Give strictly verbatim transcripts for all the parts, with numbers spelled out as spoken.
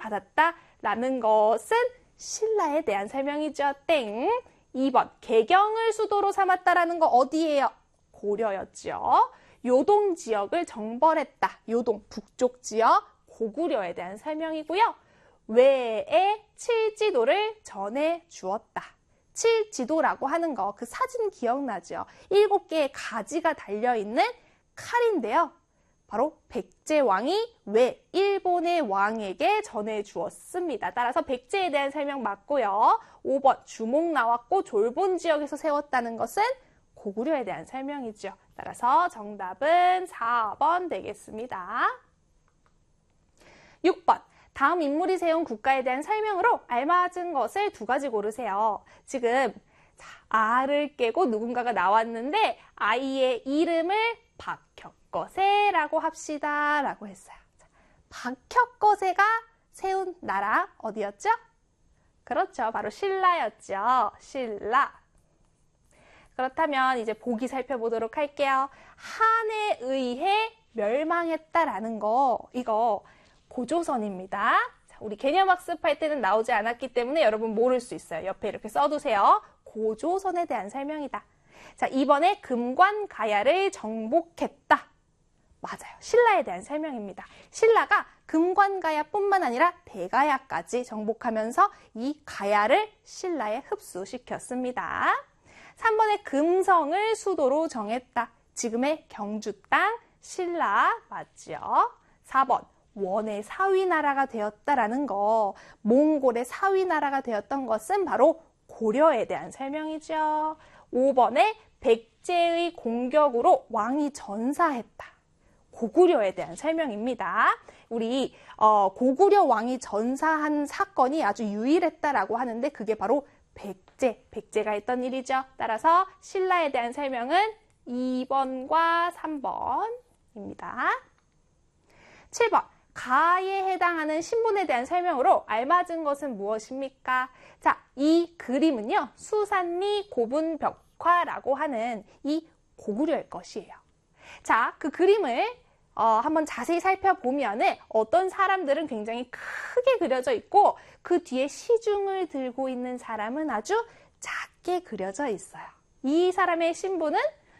받았다 라는 것은 신라에 대한 설명이죠. 땡. 이 번 개경을 수도로 삼았다라는 거 어디예요? 고려였죠. 요동 지역을 정벌했다. 요동 북쪽 지역 고구려에 대한 설명이고요. 외에 칠지도를 전해 주었다. 칠지도라고 하는 거 그 사진 기억나죠? 일곱 개의 가지가 달려있는 칼인데요. 바로 백제왕이 외 일본의 왕에게 전해 주었습니다. 따라서 백제에 대한 설명 맞고요. 오 번 주목 나왔고 졸본 지역에서 세웠다는 것은 고구려에 대한 설명이죠. 따라서 정답은 사 번 되겠습니다. 육 번 다음 인물이 세운 국가에 대한 설명으로 알맞은 것을 두 가지 고르세요. 지금 알을 깨고 누군가가 나왔는데 아이의 이름을 박혁거세라고 합시다 라고 했어요. 박혁거세가 세운 나라 어디였죠? 그렇죠. 바로 신라였죠. 신라. 그렇다면 이제 보기 살펴보도록 할게요. 한에 의해 멸망했다라는 거, 이거 고조선입니다. 자, 우리 개념학습할 때는 나오지 않았기 때문에 여러분 모를 수 있어요. 옆에 이렇게 써두세요. 고조선에 대한 설명이다. 자, 이번에 금관가야를 정복했다. 맞아요. 신라에 대한 설명입니다. 신라가 금관가야뿐만 아니라 대가야까지 정복하면서 이 가야를 신라에 흡수시켰습니다. 삼 번에 금성을 수도로 정했다. 지금의 경주 땅 신라 맞죠? 사 번 원의 사위나라가 되었다라는 거. 몽골의 사위나라가 되었던 것은 바로 고려에 대한 설명이죠. 오 번에 백제의 공격으로 왕이 전사했다. 고구려에 대한 설명입니다. 우리 어, 고구려 왕이 전사한 사건이 아주 유일했다라고 하는데 그게 바로 백제, 백제가 했던 일이죠. 따라서 신라에 대한 설명은 이 번과 삼 번입니다. 칠 번 가에 해당하는 신분에 대한 설명으로 알맞은 것은 무엇입니까? 자, 이 그림은요. 수산리 고분벽화라고 하는 이 고구려의 것이에요. 자, 그 그림을 어, 한번 자세히 살펴보면은 어떤 사람들은 굉장히 크게 그려져 있고 그 뒤에 시중을 들고 있는 사람은 아주 작게 그려져 있어요. 이 사람의 신분은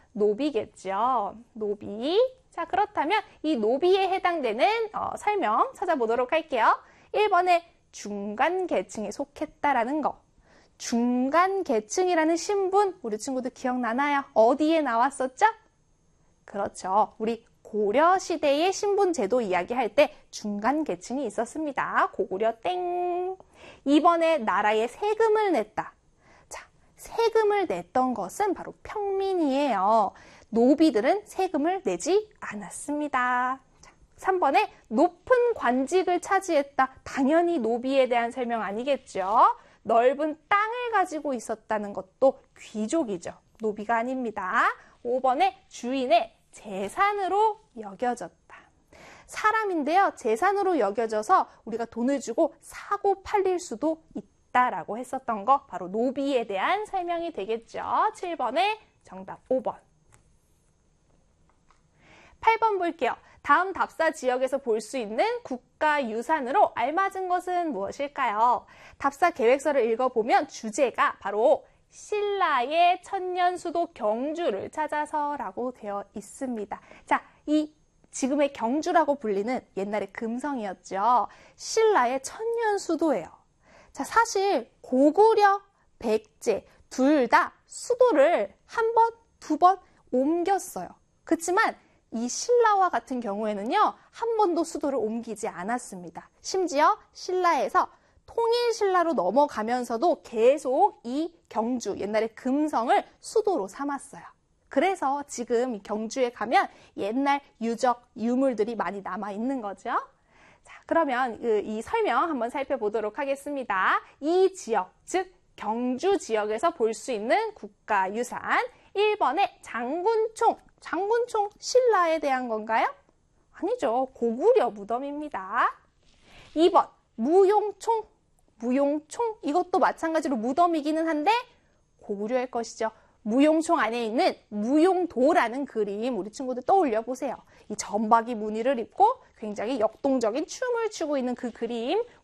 노비겠죠. 노비. 자, 그렇다면 이 노비에 해당되는 어, 설명 찾아보도록 할게요. 일 번에 중간 계층에 속했다라는 거. 중간 계층이라는 신분 우리 친구들 기억나나요? 어디에 나왔었죠? 그렇죠. 우리 고려 시대의 신분 제도 이야기할 때 중간 계층이 있었습니다. 고구려 땡. 이 번에 나라에 세금을 냈다. 자, 세금을 냈던 것은 바로 평민이에요. 노비들은 세금을 내지 않았습니다. 자, 삼 번에 높은 관직을 차지했다. 당연히 노비에 대한 설명 아니겠죠. 넓은 땅을 가지고 있었다는 것도 귀족이죠. 노비가 아닙니다. 오 번에 주인의 재산으로 여겨졌다. 사람인데요. 재산으로 여겨져서 우리가 돈을 주고 사고 팔릴 수도 있다라고 했었던 거 바로 노비에 대한 설명이 되겠죠. 칠 번에 정답 오 번. 팔 번 볼게요. 다음 답사 지역에서 볼 수 있는 국가유산으로 알맞은 것은 무엇일까요? 답사 계획서를 읽어보면 주제가 바로 신라의 천년 수도 경주를 찾아서라고 되어 있습니다. 자, 이 지금의 경주라고 불리는 옛날의 금성이었죠. 신라의 천년 수도예요. 자, 사실 고구려, 백제 둘 다 수도를 한 번, 두 번 옮겼어요. 그렇지만 이 신라와 같은 경우에는요, 한 번도 수도를 옮기지 않았습니다. 심지어 신라에서 통일신라로 넘어가면서도 계속 이 경주, 옛날에 금성을 수도로 삼았어요. 그래서 지금 경주에 가면 옛날 유적, 유물들이 많이 남아있는 거죠. 자, 그러면 이 설명 한번 살펴보도록 하겠습니다. 이 지역, 즉 경주 지역에서 볼 수 있는 국가유산. 일 번에 장군총. 장군총 신라에 대한 건가요? 아니죠. 고구려 무덤입니다. 이 번 무용총. 무용총 이것도 마찬가지로 무덤이기는 한데 고구려의 것이죠. 무용총 안에 있는 무용도라는 그림 우리 친구들 떠올려 보세요. 이 점박이 무늬를 입고 굉장히 역동적인 춤을 추고 있는 그 그림